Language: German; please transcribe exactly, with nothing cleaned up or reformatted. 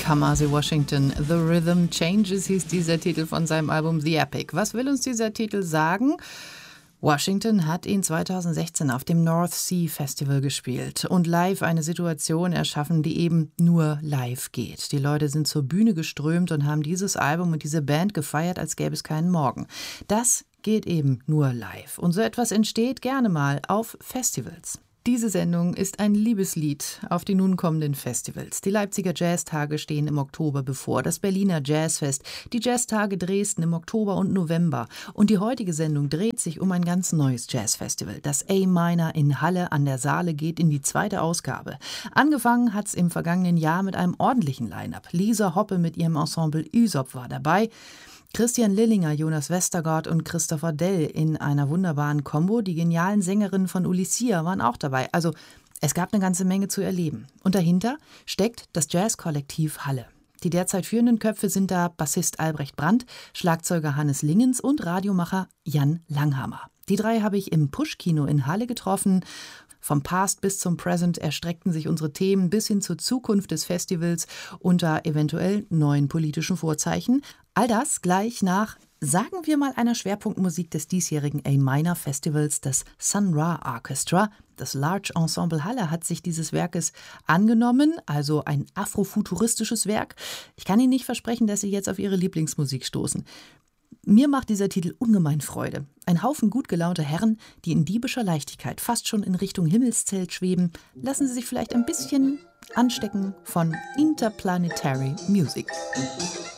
Kamasi Washington. The Rhythm Changes hieß dieser Titel von seinem Album The Epic. Was will uns dieser Titel sagen? Washington hat ihn zweitausendsechzehn auf dem North Sea Festival gespielt und live eine Situation erschaffen, die eben nur live geht. Die Leute sind zur Bühne geströmt und haben dieses Album und diese Band gefeiert, als gäbe es keinen Morgen. Das geht eben nur live. Und so etwas entsteht gerne mal auf Festivals. Diese Sendung ist ein Liebeslied auf die nun kommenden Festivals. Die Leipziger Jazztage stehen im Oktober bevor, das Berliner Jazzfest, die Jazztage Dresden im Oktober und November. Und die heutige Sendung dreht sich um ein ganz neues Jazzfestival. Das A-Minor in Halle an der Saale geht in die zweite Ausgabe. Angefangen hat's im vergangenen Jahr mit einem ordentlichen Line-Up. Lisa Hoppe mit ihrem Ensemble Ysop war dabei. Christian Lillinger, Jonas Westergaard und Christopher Dell in einer wunderbaren Kombo. Die genialen Sängerinnen von Ulysia waren auch dabei. Also es gab eine ganze Menge zu erleben. Und dahinter steckt das Jazzkollektiv Halle. Die derzeit führenden Köpfe sind da Bassist Albrecht Brandt, Schlagzeuger Hannes Lingens und Radiomacher Jan Langhammer. Die drei habe ich im Push-Kino in Halle getroffen. Vom Past bis zum Present erstreckten sich unsere Themen bis hin zur Zukunft des Festivals unter eventuell neuen politischen Vorzeichen. All das gleich nach, sagen wir mal, einer Schwerpunktmusik des diesjährigen A-Minor Festivals, das Sun Ra Orchestra. Das Large Ensemble Halle hat sich dieses Werkes angenommen, also ein afrofuturistisches Werk. Ich kann Ihnen nicht versprechen, dass Sie jetzt auf Ihre Lieblingsmusik stoßen. Mir macht dieser Titel ungemein Freude. Ein Haufen gut gelaunter Herren, die in diebischer Leichtigkeit fast schon in Richtung Himmelszelt schweben, lassen Sie sich vielleicht ein bisschen anstecken von Interplanetary Music.